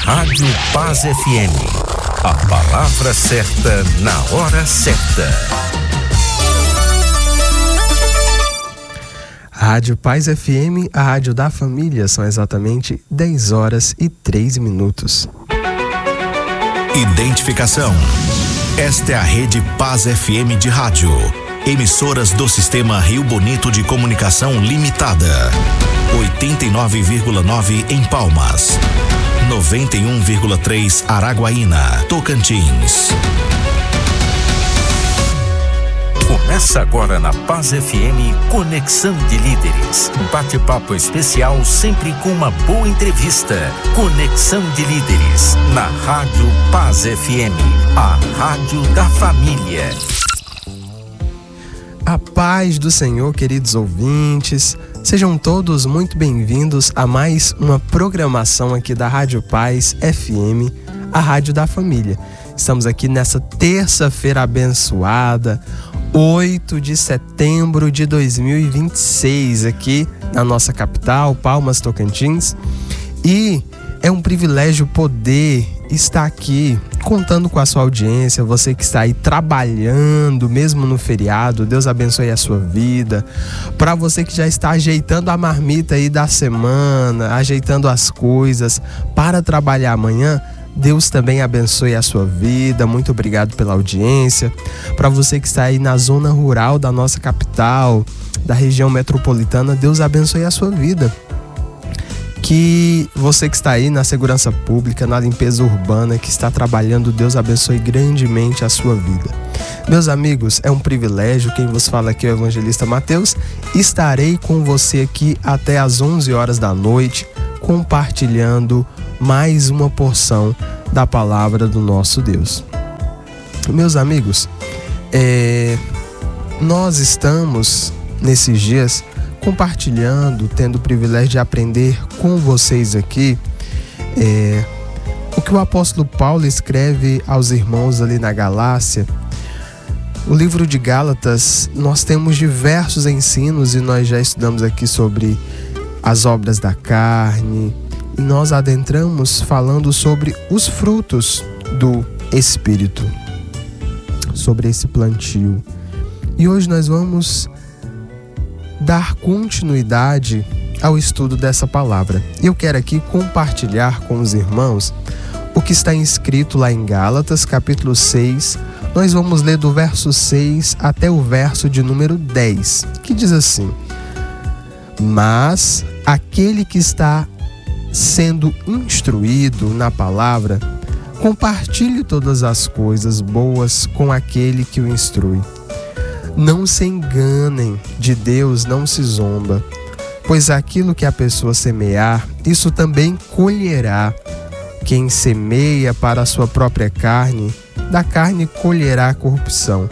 Rádio Paz FM. A palavra certa na hora certa. Rádio Paz FM, a rádio da família, são exatamente 10h03. Identificação. Esta é a Rede Paz FM de rádio. Emissoras do Sistema Rio Bonito de Comunicação Limitada. 89,9 em Palmas. 91,3 Araguaína, Tocantins. Começa agora na Paz FM Conexão de Líderes. Um bate-papo especial, sempre com uma boa entrevista. Conexão de Líderes, na Rádio Paz FM, a rádio da família. A paz do Senhor, queridos ouvintes. Sejam todos muito bem-vindos a mais uma programação aqui da Rádio Paz FM, a rádio da família. Estamos aqui nessa terça-feira abençoada, 8 de setembro de 2026, aqui na nossa capital, Palmas, Tocantins. E é um privilégio poder estar aqui contando com a sua audiência, você que está aí trabalhando, mesmo no feriado. Deus abençoe a sua vida. Para você que já está ajeitando a marmita aí da semana, ajeitando as coisas para trabalhar amanhã, Deus também abençoe a sua vida. Muito obrigado pela audiência. Para você que está aí na zona rural da nossa capital, da região metropolitana, Deus abençoe a sua vida. Que você que está aí na segurança pública, na limpeza urbana, que está trabalhando, Deus abençoe grandemente a sua vida. Meus amigos, é um privilégio. Quem vos fala aqui é o evangelista Mateus. Estarei com você aqui até às 11 horas da noite, compartilhando mais uma porção da palavra do nosso Deus. Meus amigos, nós estamos nesses dias compartilhando, tendo o privilégio de aprender com vocês aqui o que o apóstolo Paulo escreve aos irmãos ali na Galácia. O livro de Gálatas, nós temos diversos ensinos e nós já estudamos aqui sobre as obras da carne e nós adentramos falando sobre os frutos do Espírito, sobre esse plantio. E hoje nós vamos dar continuidade ao estudo dessa palavra. Eu quero aqui compartilhar com os irmãos o que está escrito lá em Gálatas, capítulo 6. Nós vamos ler do verso 6 até o verso de número 10, que diz assim: Mas aquele que está sendo instruído na palavra, compartilhe todas as coisas boas com aquele que o instrui. Não se enganem, de Deus não se zomba, pois aquilo que a pessoa semear, isso também colherá. Quem semeia para a sua própria carne, da carne colherá a corrupção.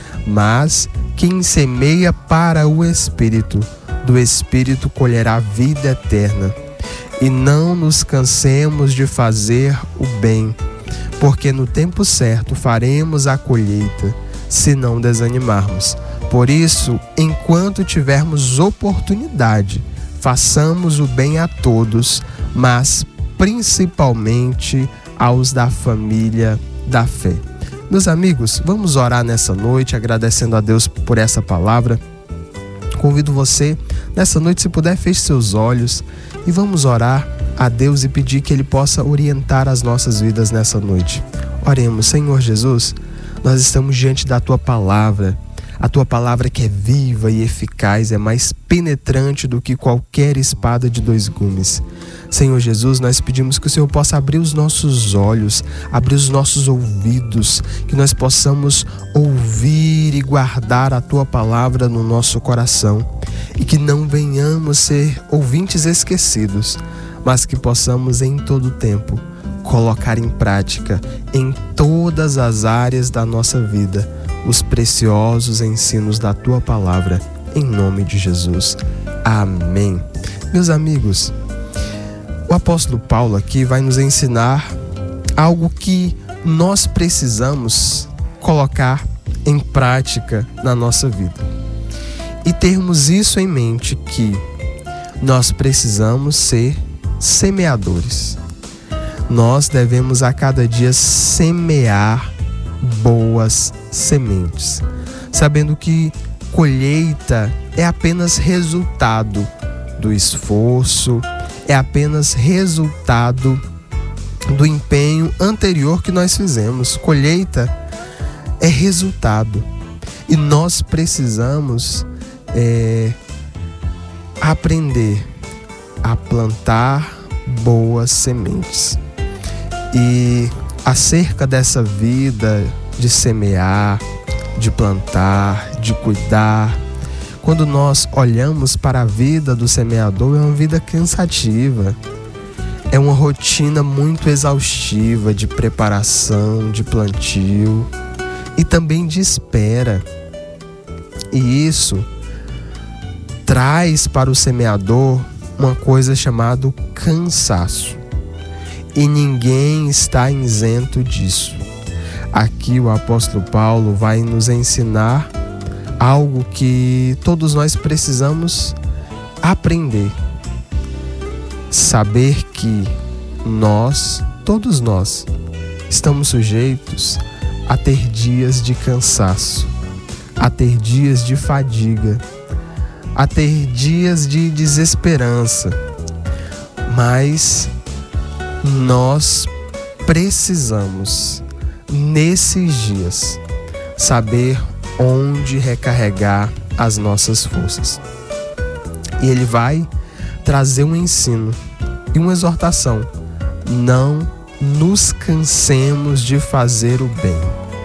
Mas quem semeia para o Espírito, do Espírito colherá a vida eterna. E não nos cansemos de fazer o bem, porque no tempo certo faremos a colheita, se não desanimarmos. Por isso, enquanto tivermos oportunidade, façamos o bem a todos, mas principalmente aos da família da fé. Meus amigos, vamos orar nessa noite, agradecendo a Deus por essa palavra. Convido você, nessa noite, se puder, feche seus olhos e vamos orar a Deus e pedir que Ele possa orientar as nossas vidas nessa noite. Oremos. Senhor Jesus, nós estamos diante da Tua palavra, a Tua palavra que é viva e eficaz, é mais penetrante do que qualquer espada de 2 gumes. Senhor Jesus, nós pedimos que o Senhor possa abrir os nossos olhos, abrir os nossos ouvidos, que nós possamos ouvir e guardar a Tua palavra no nosso coração e que não venhamos ser ouvintes esquecidos, mas que possamos em todo tempo colocar em prática em todas as áreas da nossa vida os preciosos ensinos da Tua palavra, em nome de Jesus. Amém. Meus amigos, o apóstolo Paulo aqui vai nos ensinar algo que nós precisamos colocar em prática na nossa vida. E termos isso em mente, que nós precisamos ser semeadores. nós devemos a cada dia semear boas sementes, sabendo que colheita é apenas resultado do esforço, é apenas resultado do empenho anterior que nós fizemos. Colheita é resultado e nós precisamos aprender a plantar boas sementes. E acerca dessa vida de semear, de plantar, de cuidar, quando nós olhamos para a vida do semeador, é uma vida cansativa, é uma rotina muito exaustiva de preparação, de plantio e também de espera. E isso traz para o semeador uma coisa chamada cansaço. E ninguém está isento disso. Aqui o apóstolo Paulo vai nos ensinar algo que todos nós precisamos aprender. Saber que todos nós, estamos sujeitos a ter dias de cansaço, a ter dias de fadiga, a ter dias de desesperança. Mas nós precisamos, nesses dias, saber onde recarregar as nossas forças. E ele vai trazer um ensino e uma exortação: não nos cansemos de fazer o bem.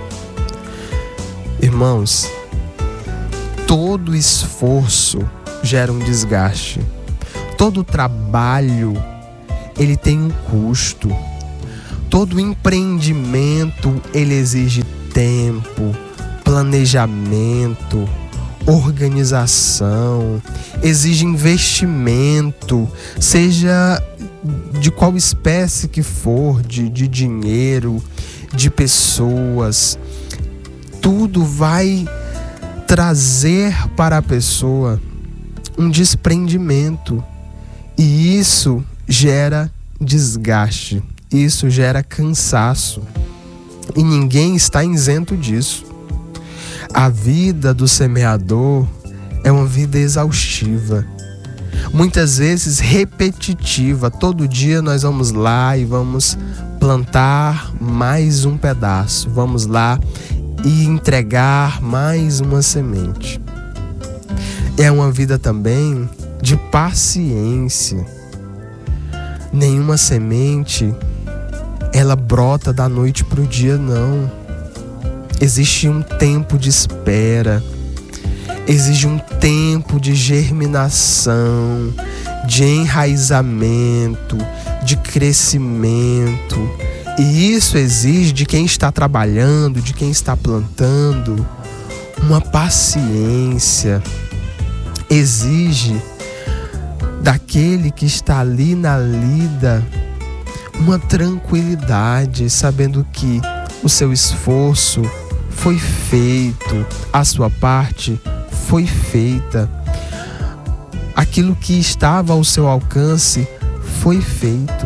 Irmãos, todo esforço gera um desgaste. Todo trabalho, ele tem um custo. Todo empreendimento, ele exige tempo, planejamento, organização, exige investimento, seja de qual espécie que for, de dinheiro, de pessoas. Tudo vai trazer para a pessoa um desprendimento, e isso gera desgaste, isso gera cansaço, e ninguém está isento disso. A vida do semeador é uma vida exaustiva, muitas vezes repetitiva. Todo dia nós vamos lá e vamos plantar mais um pedaço, vamos lá e entregar mais uma semente. É uma vida também de paciência. Nenhuma semente ela brota da noite para o dia, não. Existe um tempo de espera, exige um tempo de germinação, de enraizamento, de crescimento. E isso exige de quem está trabalhando, de quem está plantando, uma paciência. Exige daquele que está ali na lida uma tranquilidade, sabendo que o seu esforço foi feito, a sua parte foi feita, aquilo que estava ao seu alcance foi feito.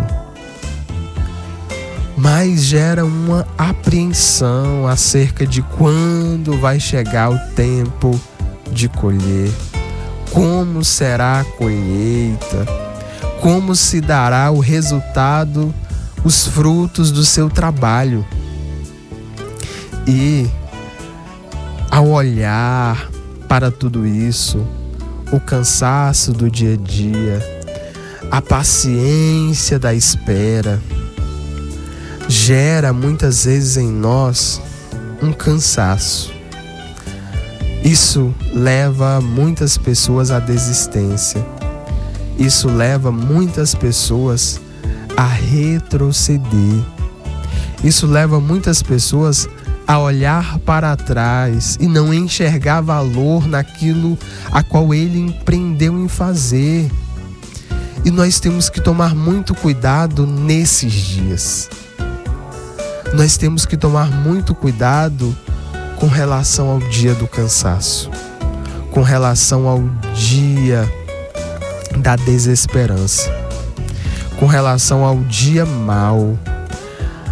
Mas gera uma apreensão acerca de quando vai chegar o tempo de colher, como será a colheita, como se dará o resultado, os frutos do seu trabalho. E ao olhar para tudo isso, o cansaço do dia a dia, a paciência da espera, gera muitas vezes em nós um cansaço. Isso leva muitas pessoas à desistência. Isso leva muitas pessoas a retroceder. Isso leva muitas pessoas a olhar para trás e não enxergar valor naquilo a qual ele empreendeu em fazer. E nós temos que tomar muito cuidado nesses dias. Nós temos que tomar muito cuidado com relação ao dia do cansaço, com relação ao dia da desesperança, com relação ao dia mau,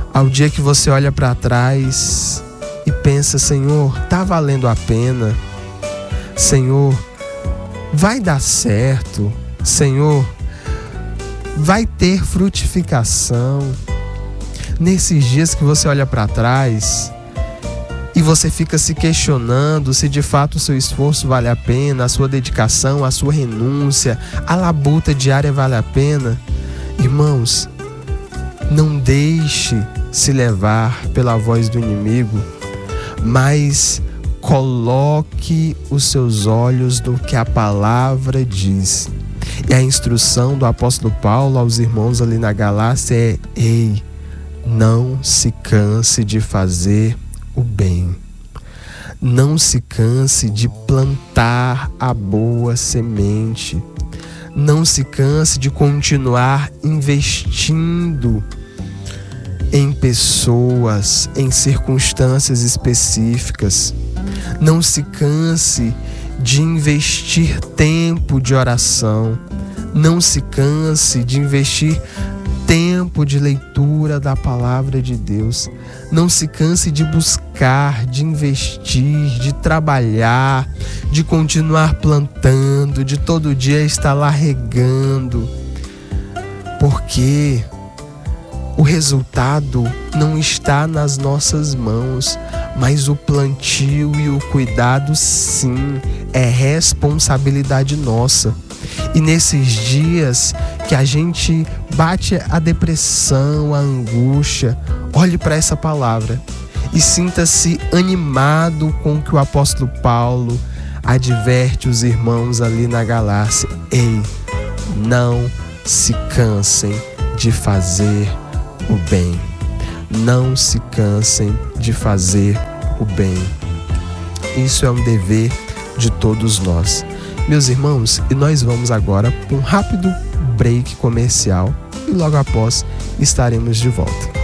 Ao dia que você olha para trás e pensa: Senhor, tá valendo a pena. Senhor, vai dar certo. Senhor, vai ter frutificação. Nesses dias que você olha para trás e você fica se questionando se de fato o seu esforço vale a pena, a sua dedicação, a sua renúncia, a labuta diária vale a pena. Irmãos, não deixe se levar pela voz do inimigo, mas coloque os seus olhos no que a palavra diz. E a instrução do apóstolo Paulo aos irmãos ali na Galácia é: ei, não se canse de fazer o bem. Não se canse de plantar a boa semente. Não se canse de continuar investindo em pessoas, em circunstâncias específicas. Não se canse de investir tempo de oração. Não se canse de investir tempo de leitura da palavra de Deus. Não se canse de buscar, de investir, de trabalhar, de continuar plantando, de todo dia estar lá regando. Porque o resultado não está nas nossas mãos, mas o plantio e o cuidado, sim, é responsabilidade nossa. E nesses dias que a gente bate a depressão, a angústia, olhe para essa palavra e sinta-se animado com o que o apóstolo Paulo adverte os irmãos ali na Galácia. Ei, não se cansem de fazer o bem. Não se cansem de fazer o bem. Isso é um dever de todos nós. Meus irmãos, e nós vamos agora para um rápido break comercial e logo após estaremos de volta.